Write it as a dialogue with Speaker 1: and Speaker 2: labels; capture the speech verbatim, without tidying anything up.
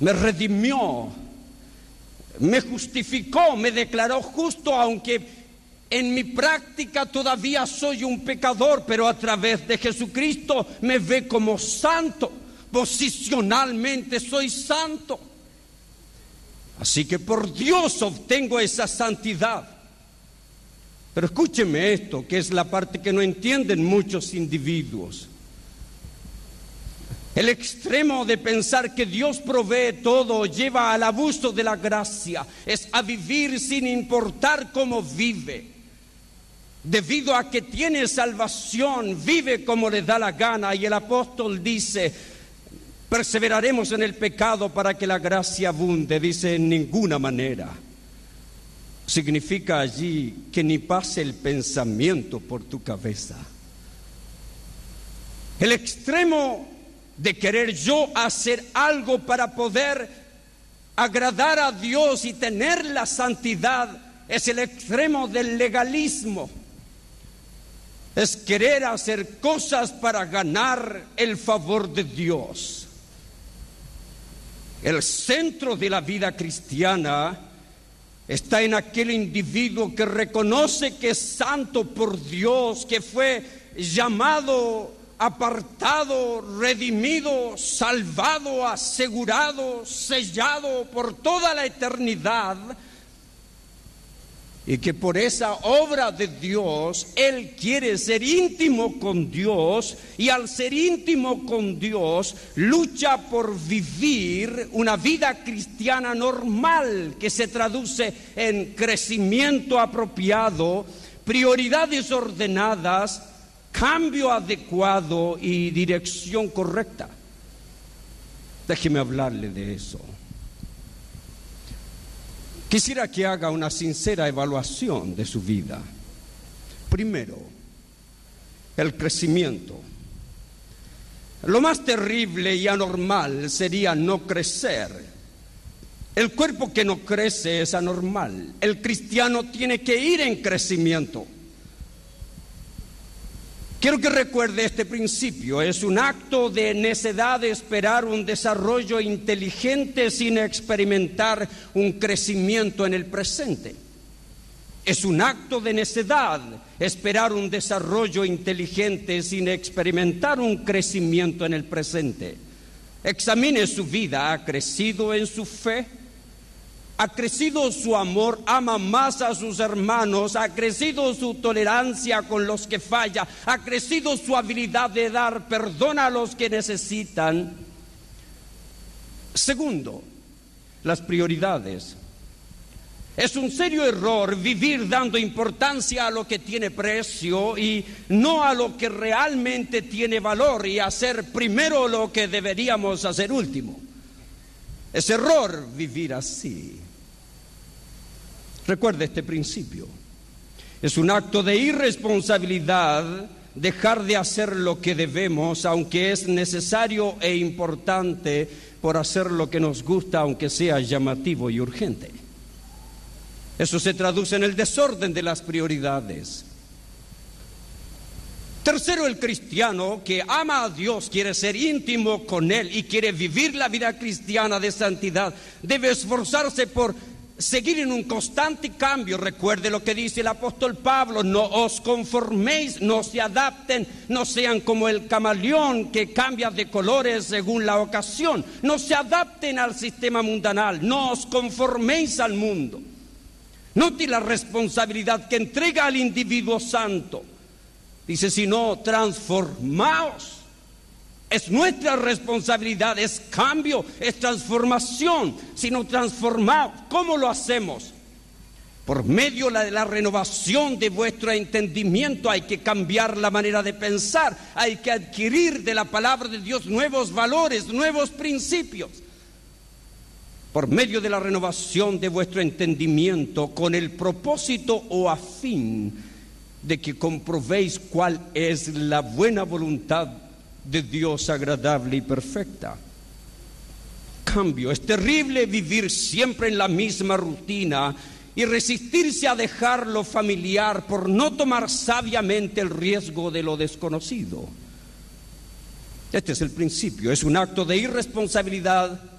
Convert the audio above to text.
Speaker 1: me redimió, me justificó, me declaró justo, aunque en mi práctica todavía soy un pecador, pero a través de Jesucristo me ve como santo. Posicionalmente soy santo. Así que por Dios obtengo esa santidad. Pero escúcheme esto, que es la parte que no entienden muchos individuos. El extremo de pensar que Dios provee todo lleva al abuso de la gracia, es a vivir sin importar cómo vive. Debido a que tiene salvación, vive como le da la gana, y el apóstol dice: perseveraremos en el pecado para que la gracia abunde. Dice: en ninguna manera. Significa allí que ni pase el pensamiento por tu cabeza. El extremo de querer yo hacer algo para poder agradar a Dios y tener la santidad es el extremo del legalismo. Es querer hacer cosas para ganar el favor de Dios. El centro de la vida cristiana está en aquel individuo que reconoce que es santo por Dios, que fue llamado, apartado, redimido, salvado, asegurado, sellado por toda la eternidad, y que por esa obra de Dios Él quiere ser íntimo con Dios, y al ser íntimo con Dios lucha por vivir una vida cristiana normal que se traduce en crecimiento apropiado, prioridades ordenadas, cambio adecuado y dirección correcta. Déjeme hablarle de eso. Quisiera que haga una sincera evaluación de su vida. Primero, el crecimiento. Lo más terrible y anormal sería no crecer. El cuerpo que no crece es anormal. El cristiano tiene que ir en crecimiento. Quiero que recuerde este principio. Es un acto de necedad esperar un desarrollo inteligente sin experimentar un crecimiento en el presente. Es un acto de necedad esperar un desarrollo inteligente sin experimentar un crecimiento en el presente. Examine su vida. ¿Ha crecido en su fe? ¿Ha crecido su amor? ¿Ama más a sus hermanos? ¿Ha crecido su tolerancia con los que fallan? ¿Ha crecido su habilidad de dar perdón a los que necesitan? Segundo, las prioridades. Es un serio error vivir dando importancia a lo que tiene precio y no a lo que realmente tiene valor, y hacer primero lo que deberíamos hacer último. Es error vivir así. Recuerde este principio. Es un acto de irresponsabilidad dejar de hacer lo que debemos, aunque es necesario e importante, por hacer lo que nos gusta, aunque sea llamativo y urgente. Eso se traduce en el desorden de las prioridades. Tercero, el cristiano que ama a Dios, quiere ser íntimo con Él y quiere vivir la vida cristiana de santidad, debe esforzarse por seguir en un constante cambio. Recuerde lo que dice el apóstol Pablo: no os conforméis, no se adapten, no sean como el camaleón que cambia de colores según la ocasión. No se adapten al sistema mundanal, no os conforméis al mundo. Note la responsabilidad que entrega al individuo santo. Dice: sino transformaos. Es nuestra responsabilidad, es cambio, es transformación. Sino transformaos. ¿Cómo lo hacemos? Por medio de la renovación de vuestro entendimiento. Hay que cambiar la manera de pensar. Hay que adquirir de la palabra de Dios nuevos valores, nuevos principios. Por medio de la renovación de vuestro entendimiento, con el propósito o a fin de que comprobéis cuál es la buena voluntad de Dios, agradable y perfecta. Cambio. Es terrible vivir siempre en la misma rutina y resistirse a dejar lo familiar por no tomar sabiamente el riesgo de lo desconocido. Este es el principio. Es un acto de irresponsabilidad